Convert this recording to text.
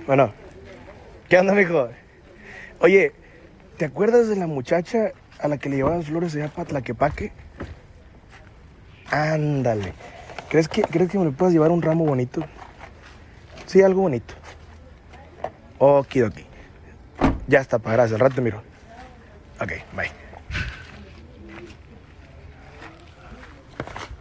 Bueno, ¿qué onda, mijo? Oye, ¿te acuerdas de la muchacha a la que le llevaba las flores allá para Tlaquepaque? Ándale. ¿Crees que me le puedas llevar un ramo bonito? Sí, algo bonito. Okidoki. Ya está, pa, gracias. Al rato te miro. Ok, bye.